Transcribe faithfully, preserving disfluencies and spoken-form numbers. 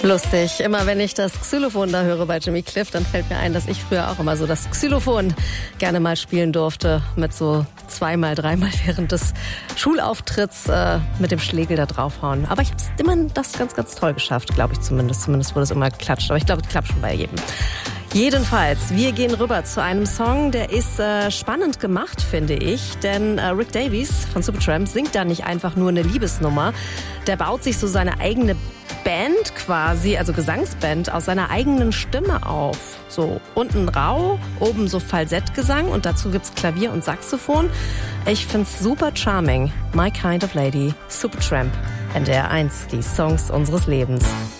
Lustig. Immer wenn ich das Xylophon da höre bei Jimmy Cliff, dann fällt mir ein, dass ich früher auch immer so das Xylophon gerne mal spielen durfte. Mit so zweimal, dreimal während des Schulauftritts äh, mit dem Schlegel da draufhauen. Aber ich habe immer das ganz, ganz toll geschafft, glaube ich zumindest. Zumindest wurde es immer geklatscht. Aber ich glaube, es klappt schon bei jedem. Jedenfalls, wir gehen rüber zu einem Song, der ist äh, spannend gemacht, finde ich. Denn äh, Rick Davies von Supertramp singt da nicht einfach nur eine Liebesnummer. Der baut sich so seine eigene Band quasi, also Gesangsband, aus seiner eigenen Stimme auf. So unten rau, oben so Falsettgesang und dazu gibt's Klavier und Saxophon. Ich find's super charming. My Kind of Lady, Supertramp, N D R eins, die Songs unseres Lebens.